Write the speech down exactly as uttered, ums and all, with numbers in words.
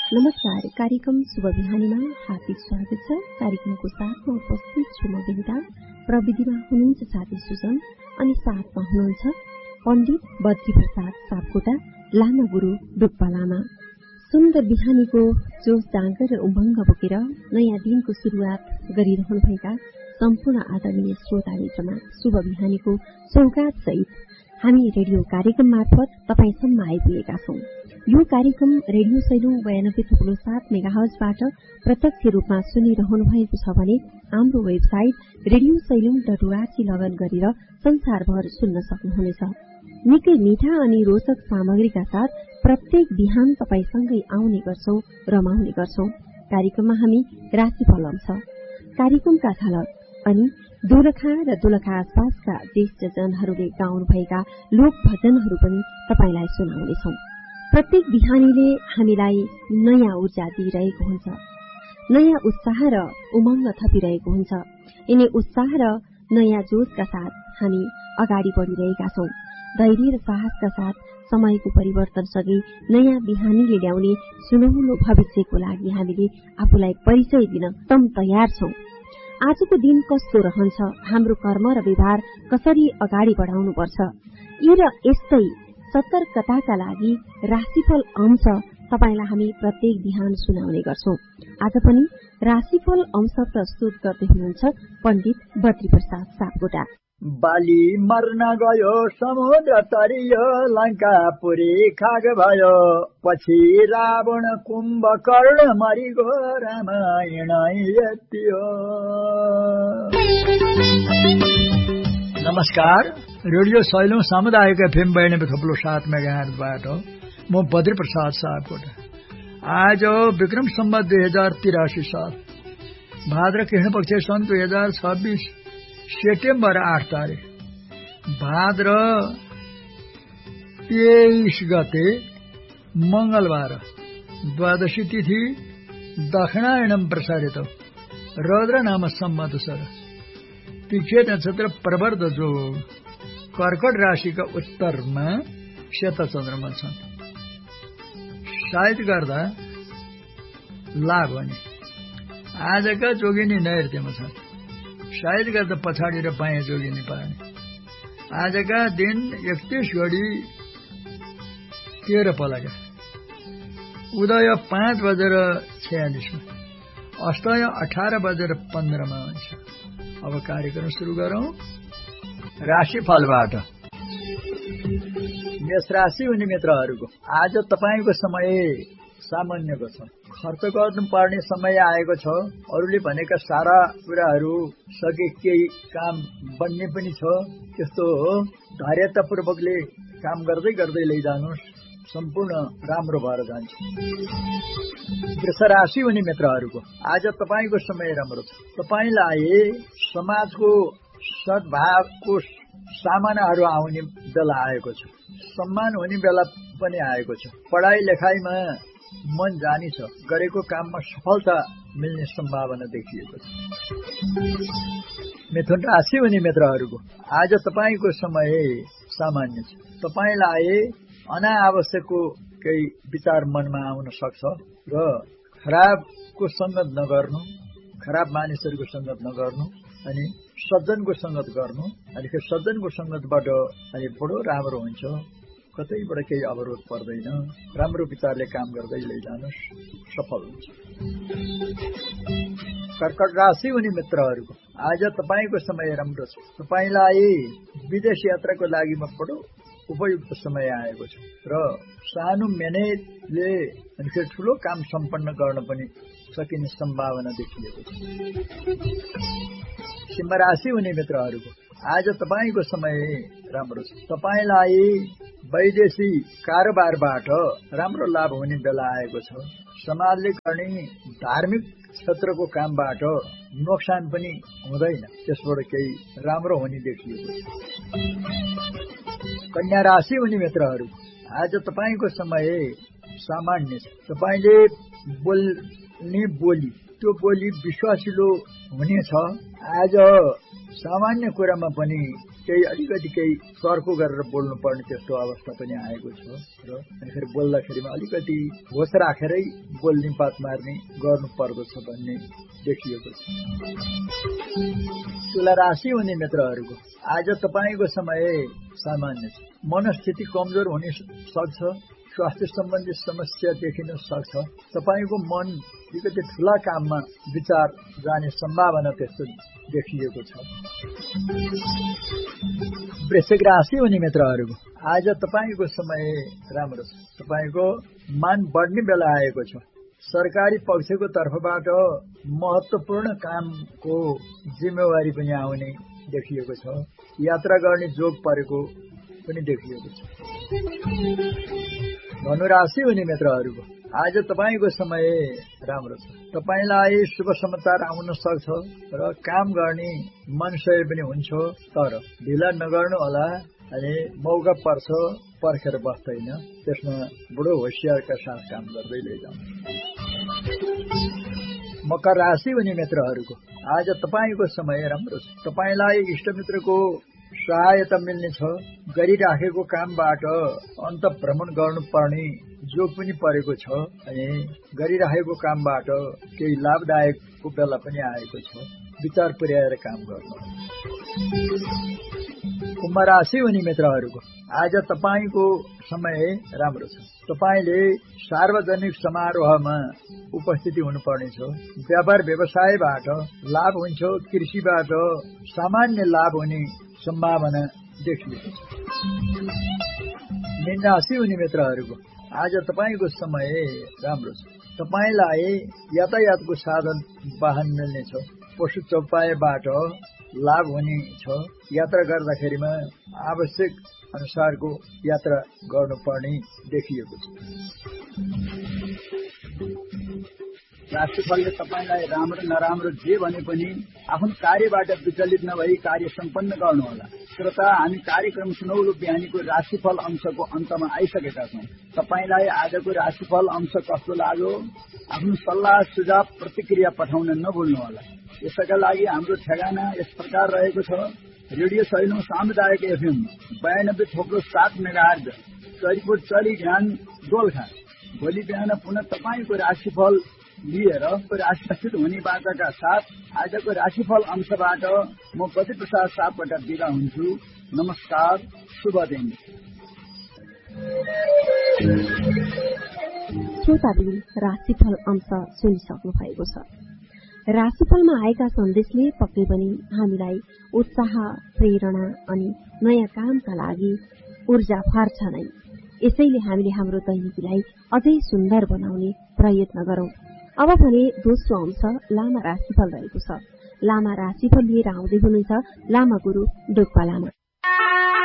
नमस्कार, कार्यक्रम शुभ बिहानीमा हार्दिक स्वागत छ। कार्यक्रमको साथमा उपस्थित छु म बेहुदा, प्रविधिमा हुनुहुन्छ साथी सुजन अनि साथमा हुनुहुन्छ पण्डित बद्री प्रसाद सापकोटा, लामा गुरु डुक्पा लामा। सुन्दर बिहानीको जोश जाँगर र उमङ्ग बोकेर नयाँ दिनको शुरूआत गरिरहनुभएका सम्पूर्ण आदरणीय श्रोता मित्रमा शुभ बिहानीको सौगात सहित हामी रेडियो कार्यक्रम मार्फत तपाईसम्म आइपुगेका छौं। यो कार्यक्रम रेडियो सैलुङ बयानब्बे थुप्रो सात मेगाहर्जबाट प्रत्यक्ष रूपमा सुनिरहनु भएको छ भने हाम्रो website radio Sailung dot ORG login गरेर संसारभर सुन्न सक्नुहुनेछ। निकै मिठा अनि रोचक सामग्रीका साथ प्रत्येक बिहान तपाईसँगै आउने गर्छौं, रमाउने गर्छौं। कार्यक्रममा हामी राशिफल हुन्छ, कार्यक्रमका झलक अनि दोलखा र दोलखा आसपासका ज्येष्ठजनहरूले गाउनुभएका लोक भजनहरू पनि तपाईलाई सुनाउनेछौं। प्रत्येक बिहानीले हामीलाई नयाँ ऊर्जा दिइरहेको हुन्छ, नयाँ उत्साह र उमङ्ग थपिरहेको हुन्छ। यिनै उत्साह र नयाँ जोशका साथ हामी अगाडि बढ़िरहेका छौं। धैर्य र साहसका साथ समयको परिवर्तनसँगै नयाँ बिहानीले ल्याउने सुनौलो भविष्यको लागि हामीले आफूलाई परिचय दिन तम तयार छौं। आजको दिन कस्तो रहन्छ, हाम्रो कर्म र व्यवहार कसरी अगाडि बढाउनुपर्छ, यी र यस्तै सतर्कताका लागि राशिफल अंश तपाईलाई हामी प्रत्येक बिहान सुनाउने गर्छौं। आज पनि राशिफल अंश प्रस्तुत गर्दै हुनुहुन्छ पण्डित बद्री प्रसाद सापकोटा। बाली मर्न गयो समुद्र तरियो, लङ्कापुरी खाग भयो, पछि रावण कुम्भकर्ण मरिगो, रामायण यति हो। नमस्कार, रेडियो सैलुङ सामुदायिक एफएम बयानब्बे थप्लो सात मेगाहर्जबाट म बद्री प्रसाद सापकोटा। आज विक्रम सम्वत दुई हजार तिरासी साल भाद्र कृष्ण पक्ष सन् दुई हजार छब्बीस सेप्टेम्बर आठ तारिक भाद्र तेईस गते मंगलबार, द्वादशी तिथि दक्षिणायनम प्रसारित, रौद्र नाम संवत्सर, तिखे नक्षत्र प्रवर्ध जोग, कर्कट राशिका उत्तरमा श्वेत चन्द्रमा छन्। सायद गर्दा लाभ हुने आजका जोगिनी नैऋत्यमा छन्। सायद गर्दा पछाडि र बायाँ जोगिनी पार्ने। आजका दिन एकतीस घडी तेह्र पलका, उदय पाँच बजेर छयालिसमा, अस्तय अठार बजेर पन्ध्रमा हुन्छ। अब कार्यक्रम सुरु गरौं। राशिफलबाट मेष राशि हुने मित्रहरूको आज तपाईको समय सामान्यको छ। खर्च गर्नुपर्ने समय आएको छ। अरूले भनेका सारा कुराहरू सके केही काम बन्ने पनि छ। त्यस्तो हो, धैर्यतापूर्वकले काम गर्दै गर्दै लैजानुहोस्, सम्पूर्ण राम्रो भएर जान्छ। वृष राशि हुने मित्रहरूको आज तपाईको समय राम्रो छ। तपाईलाई समाजको सद्भावको सामनाहरू आउने बेला आएको छ। सम्मान हुने बेला पनि आएको छ। पढाइ लेखाइमा मन जानी छ। गरेको काममा सफलता मिल्ने सम्भावना देखिएको छ। मिथुन राशि हुने मित्रहरूको आज तपाईको समय सामान्य छ। तपाईलाई अनावश्यकको केही विचार मनमा आउन सक्छ र खराबको संगत नगर्नु, खराब मानिसहरूको संगत नगर्नु अनि सज्जनको संगत गर्नु। अनि सज्जनको संगतबाट अनि बडो राम्रो हुन्छ। कतैबाट केही अवरोध पर्दैन। राम्रो विचारले काम गर्दै लैजानुहोस्, सफल हुन्छ। कर्कट राशि हुने मित्रहरूको आज तपाईको समय राम्रो छ। तपाईलाई विदेश यात्राको लागि बडो उपयुक्त समय आएको छ र सानो मेहनतले अनि ठूलो काम सम्पन्न गर्न पनि सकिने सम्भावना देखिएको छ। सिंह राशि हुने मित्रहरूको आज तपाईको समय राम्रो छ। तपाईलाई वैदेशिक कारोबारबाट राम्रो लाभ हुने बेला आएको छ। समाजले गर्ने धार्मिक क्षेत्रको कामबाट नोक्सान पनि हुँदैन, त्यसबाट केही राम्रो हुने देखिएको छ। कन्या राशि हुने मित्रहरू आज तपाईको समय सामान्य छ। तपाईले बोल्ने बोली, त्यो बोली विश्वासिलो हुनेछ। आज सामान्य कुरामा पनि केही अलिकति केही कर्को गरेर बोल्नुपर्ने त्यस्तो अवस्था पनि आएको छ र अनि फेरि बोल्दाखेरिमा अलिकति होस राखेरै बोल्ने बात मार्ने गर्नु पर्दछ भन्ने देखिएको छ। तुला राशि हुने मित्रहरूको आज तपाईँको समय सामान्य छ। मनस्थिति कमजोर हुन सक्छ, स्वास्थ्य सम्बन्धी समस्या देखिन सक्छ, तपाईँको मन अलिकति ठुला काममा विचार जाने सम्भावना त्यस्तो देखिएको छ। वृश्चिक राशि हुने मित्रहरूको आज तपाईँको समय राम्रो छ। तपाईँको मान बढ्ने बेला आएको छ। सरकारी पक्षको तर्फबाट महत्वपूर्ण कामको जिम्मेवारी पनि आउने देखिएको छ। यात्रा गर्ने जोग परेको पनि देखिएको छ। धनुराशि हुने मित्रहरूको आज तपाईँको समय राम्रो छ। तपाईँलाई शुभ समाचार आउन सक्छ र काम गर्ने मनसय पनि हुन्छ, तर ढिला नगर्नु होला। अनि मौका पर्छ पर्खेर बस्दैन, त्यसमा बडो होसियारका साथ काम गर्दै लैजाउनु। मकर राशि हुने मित्रहरूको आज तपाईँको समय राम्रो छ। तपाईँलाई इष्टमित्रको सहायता मिल्नेछ। गरिराखेको कामबाट अन्त भ्रमण गर्नुपर्ने जोग पनि परेको छ अनि गरिराखेको कामबाट केही लाभदायकको बेला पनि आएको छ। विचार पुर्याएर काम गर्नु। कुम्भ राशि हुने मित्रहरूको आज तपाईँको समय राम्रो छ। तपाईँले सार्वजनिक समारोहमा उपस्थिति हुनुपर्नेछ। व्यापार व्यवसायबाट लाभ हुन्छ। कृषिबाट सामान्य लाभ हुने सम्भावना देखिएको छ। मीन राशि हुने मित्रहरूको आज तपाईँको समय राम्रो छ। तपाईँलाई यातायातको साधन वाहन मिल्नेछ। पशु चौपायबाट लाभ हुने छ। यात्रा गर्दाखेरिमा आवश्यक अनुसारको यात्रा गर्नुपर्ने देखिएको छ। राशिफलले तपाईँलाई राम्रो नराम्रो जे भने पनि आफ्नो कार्यबाट विचलित नभई कार्य सम्पन्न गर्नुहोला। श्रोता, हामी कार्यक्रम सुनौलो बिहानीको राशिफल अंशको अन्तमा आइसकेका छौँ। तपाईँलाई आजको राशिफल अंश कस्तो लाग्यो? आफ्नो सल्लाह सुझाव प्रतिक्रिया पठाउन नभुल्नुहोला। यसका लागि हाम्रो ठेगाना यस प्रकार रहेको छ। रेडियो सैलौं सामुदायिक एफएम बयानब्बे थोप्लो सात मेगाहर्ज चरीपुर चरी ध्यान दोलखा। भोलि बिहान पुनः तपाईँको राशिफल लिएर राशिस्थित हुने बाचाका साथ आजको राशिफल अंशबाट म गति प्रसाद सापकोटा बिदा हुन्छु। नमस्कार, शुभ दिन। श्रोताबिन, राशिफल अंश सुनिसक्नु भएको छ। राशिफलमा आएका सन्देशले पक्कै पनि हामीलाई उत्साह, प्रेरणा अनि नयाँ कामका लागि ऊर्जा फार्छ नै। यसैले हामीले हाम्रो दैनिकीलाई अझै सुन्दर बनाउने प्रयत्न गरौं। अब भने दोस्रो अंश लामा राशिफल रहेको छ। लामा राशिफल लिएर आउँदै हुनुहुन्छ लामा गुरु डोक्पा लामा।